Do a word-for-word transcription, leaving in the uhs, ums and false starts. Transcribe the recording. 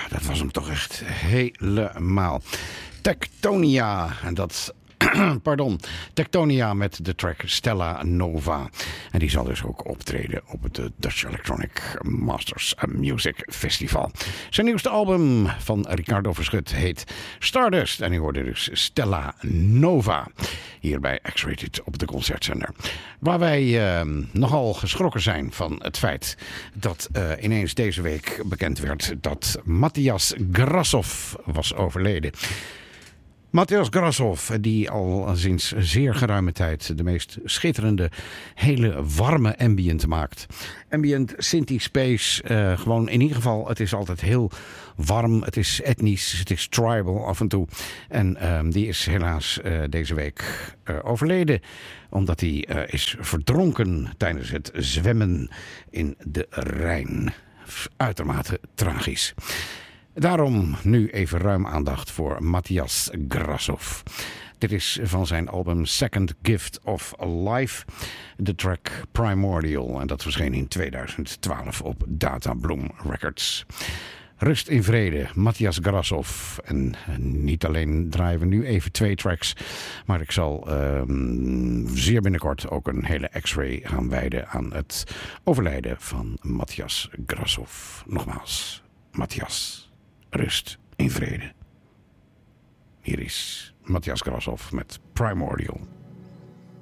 dat was hem toch echt helemaal. Tectonia, en dat... Pardon, Tectonia met de track Stella Nova. En die zal dus ook optreden op het Dutch Electronic Masters Music Festival. Zijn nieuwste album van Ricardo Verschut heet Stardust. En u hoorde dus Stella Nova. Hier bij X-Rated op de Concertzender. Waar wij uh, nogal geschrokken zijn van het feit dat uh, ineens deze week bekend werd dat Matthias Grassov was overleden. Matthias Grassov, die al sinds zeer geruime tijd de meest schitterende, hele warme ambient maakt. Ambient, Synthi Space, uh, gewoon in ieder geval, het is altijd heel warm, het is etnisch, het is tribal af en toe. En uh, die is helaas uh, deze week uh, overleden, omdat hij uh, is verdronken tijdens het zwemmen in de Rijn. Uitermate tragisch. Daarom nu even ruim aandacht voor Matthias Grassov. Dit is van zijn album Second Gift of Life, de track Primordial. En dat verscheen in tweeduizend twaalf op Data Bloom Records. Rust in vrede, Matthias Grassov. En niet alleen draaien we nu even twee tracks, maar ik zal um, zeer binnenkort ook een hele X-ray gaan wijden aan het overlijden van Matthias Grassov. Nogmaals, Matthias. Rust in vrede. Hier is Matthias Grassov met Primordial.